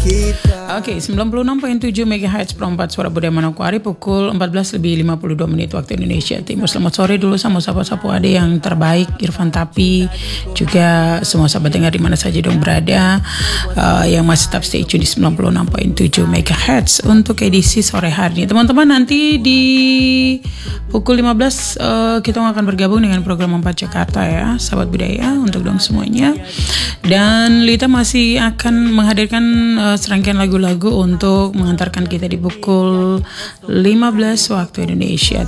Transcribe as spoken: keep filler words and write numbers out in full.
Oke, okay, sembilan puluh enam koma tujuh megahertz perempat Suara Budaya Manokwari pukul empat belas lebih lima puluh dua menit waktu Indonesia Timur. Selamat sore dulu sama sahabat-sahabat ade yang terbaik, Irfan Tapi, juga semua sahabat dengar di mana saja dong berada, uh, yang masih tetap stay tune di sembilan puluh enam koma tujuh megahertz untuk edisi sore hari ini. Teman-teman, nanti di pukul lima belas uh, kita akan bergabung dengan program Empat Jakarta ya, sahabat budaya untuk dong semuanya. Dan Lita masih akan menghadirkan uh, serangkaian lagu-lagu untuk mengantarkan kita di pukul lima belas waktu Indonesia